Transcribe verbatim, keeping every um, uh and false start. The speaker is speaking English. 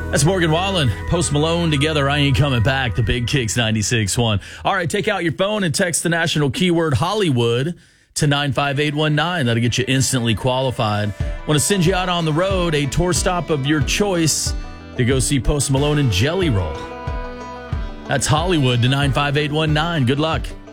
That's Morgan Wallen, Post Malone together. I ain't coming back. The Big Kicks ninety-six point one. All right, take out your phone and text the national keyword Hollywood to nine five eight one nine. That'll get you instantly qualified. Want to send you out on the road, a tour stop of your choice to go see Post Malone and Jelly Roll. That's Hollywood to nine five eight one nine. Good luck.